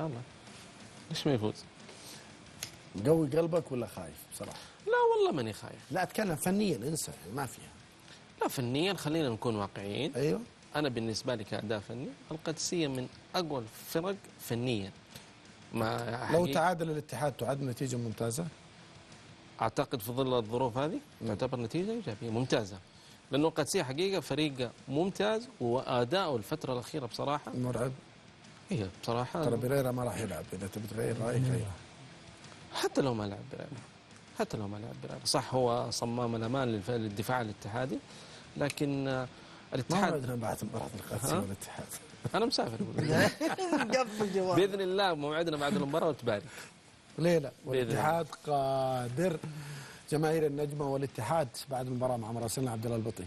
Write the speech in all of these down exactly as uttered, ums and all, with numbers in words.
الله، ليش ما يفوز؟ قوي قلبك ولا خايف بصراحه؟ لا والله ماني خايف. لا اتكلم فنيا، انسى ما فيها. لا فنيا خلينا نكون واقعيين. ايوه. انا بالنسبه لي كاداء فني القادسيه من اقوى الفرق فنيا. ما لو تعادل الاتحاد تعد نتيجه ممتازه؟ اعتقد في ظل الظروف هذه تعتبر نتيجه ايجابيه ممتازه، لانه القادسيه حقيقه فريق ممتاز، واداؤه الفتره الاخيره بصراحه مرعب. هي بصراحه ترى بيريرا ما راح يلعب، اذا تبي تغير رايك غيره. حتى لو ما لعب بيريرا، حتى لو ما لعب بيريرا، صح هو صمام الامان للدفاع الاتحادي، لكن الاتحاد ما موعدنا بعد مباراه القادسيه والاتحاد. انا مسافر باذن الله، موعدنا بعد المباراه وتبارك. ليه لا؟ والاتحاد قادر. جماهير النجمه والاتحاد بعد المباراه مع مراسلنا عبد الله البطي.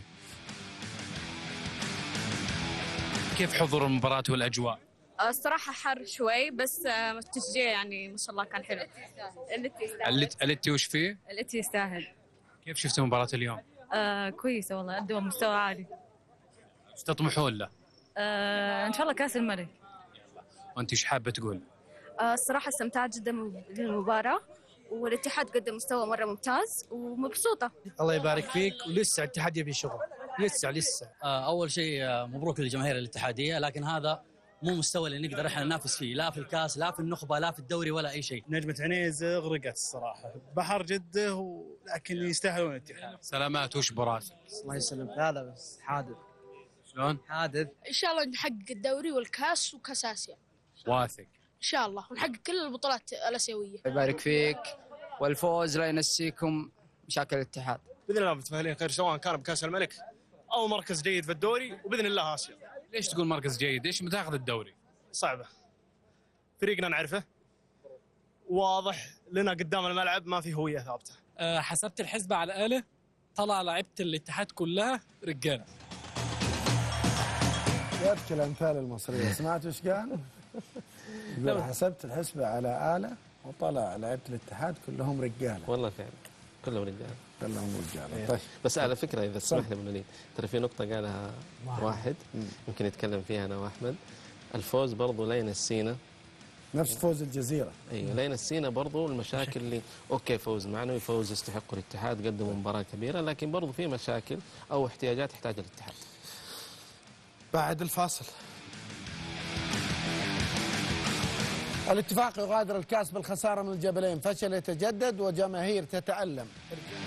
كيف حضور المباراه والاجواء؟ الصراحة حر شوي، بس التشجيع يعني ما شاء الله كان حلو. التي يستاهل. التي وش فيه؟ التي يستاهل. كيف شفت مباراة اليوم؟ آه كويسة والله، قدموا مستوى عالي. ايش تطمحون له؟ آه ان شاء الله كاس الملك. وانت ايش حابة تقول؟ آه الصراحة استمتعت جدا بالمباراة، والاتحاد قدم مستوى مرة ممتاز ومبسوطة. الله يبارك فيك، ولسه الاتحاد يبي شغل، لسه لسه. آه اول شيء آه مبروك للجماهير الاتحادية، لكن هذا مو مستوى اللي نقدر احنا ننافس فيه، لا في الكاس لا في النخبه لا في الدوري ولا اي شيء. نجمة عنيز غرقت الصراحه، بحر جده ولكن يستاهلون الاتحاد. سلامات، وش براسك؟ الله يسلمك. لا لا بس حادث. شلون؟ حادث. ان شاء الله نحقق الدوري والكاس وكاس اسيا. واثق ان شاء الله، ونحقق كل البطولات الاسيويه. يبارك فيك، والفوز لا ينسيكم مشاكل الاتحاد. باذن الله متفائلين خير، سواء كان بكاس الملك او مركز جيد في الدوري، وباذن الله اسيا. ليش تقول مركز جيد؟ ليش بتاخذ الدوري؟ صعبه، فريقنا نعرفه، واضح لنا قدام الملعب ما في هويه ثابته. أه حسبت الحسبه على الاله، طلع لعيبه الاتحاد كلها رجاله. يبكي الامثال المصريه، سمعت ايش قال؟ يقول حسبت الحسبه على اله وطلع لعيبه الاتحاد كلهم رجاله. والله فعلا كلهم رجاله. كلهم رجاله. طيب بس على فكره اذا تسمح لي ابن وليد، ترى في نقطه قالها واحد ممكن نتكلم فيها انا واحمد. الفوز برضه لا ينسينا، نفس فوز الجزيره. ايوه لا ينسينا برضه المشاكل اللي اوكي فوز معنوي، فوز يستحق الاتحاد، قدموا مباراه كبيره، لكن برضه في مشاكل او احتياجات يحتاجها الاتحاد. بعد الفاصل. الاتفاق يغادر الكاس بالخساره من الجبلين، فشل يتجدد وجماهير تتألم.